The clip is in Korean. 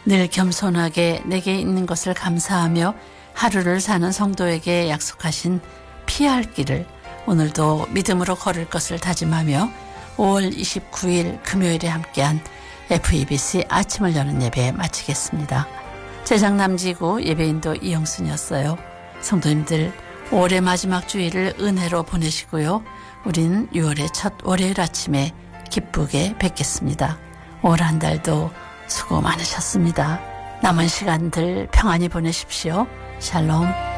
늘 겸손하게 내게 있는 것을 감사하며 하루를 사는 성도에게 약속하신 피할 길을 오늘도 믿음으로 걸을 것을 다짐하며 5월 29일 금요일에 함께한 FEBC 아침을 여는 예배 마치겠습니다. 제작 남지구 예배인도 이영순이었어요. 성도님들 5월의 마지막 주일을 은혜로 보내시고요. 우린 6월의 첫 월요일 아침에 기쁘게 뵙겠습니다. 올 한 달도 수고 많으셨습니다. 남은 시간들 평안히 보내십시오. 샬롬.